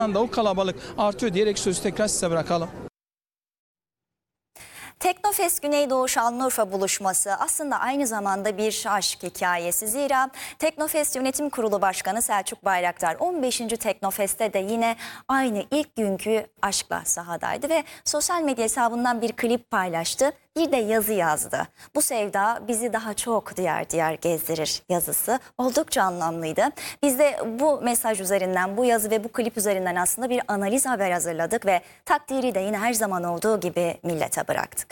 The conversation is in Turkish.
anda o kalabalık artıyor diyerek sözü tekrar size bırakalım. Teknofest Güneydoğu Şanlıurfa buluşması aslında aynı zamanda bir aşk hikayesi. Zira Teknofest Yönetim Kurulu Başkanı Selçuk Bayraktar 15. Teknofest'te de yine aynı ilk günkü aşkla sahadaydı ve sosyal medya hesabından bir klip paylaştı. Bir de yazı yazdı. Bu sevda bizi daha çok diyar diyar gezdirir yazısı oldukça anlamlıydı. Biz de bu mesaj üzerinden, bu yazı ve bu klip üzerinden aslında bir analiz haber hazırladık ve takdiri de yine her zaman olduğu gibi millete bıraktık.